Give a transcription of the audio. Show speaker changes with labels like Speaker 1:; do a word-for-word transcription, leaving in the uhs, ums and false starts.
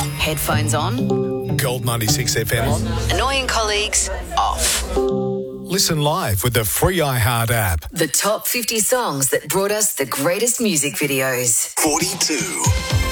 Speaker 1: Headphones on.
Speaker 2: Gold ninety-six F M on.
Speaker 1: Annoying colleagues off.
Speaker 2: Listen live with the free iHeart app.
Speaker 1: The top fifty songs that brought us the greatest music videos.
Speaker 3: forty-two.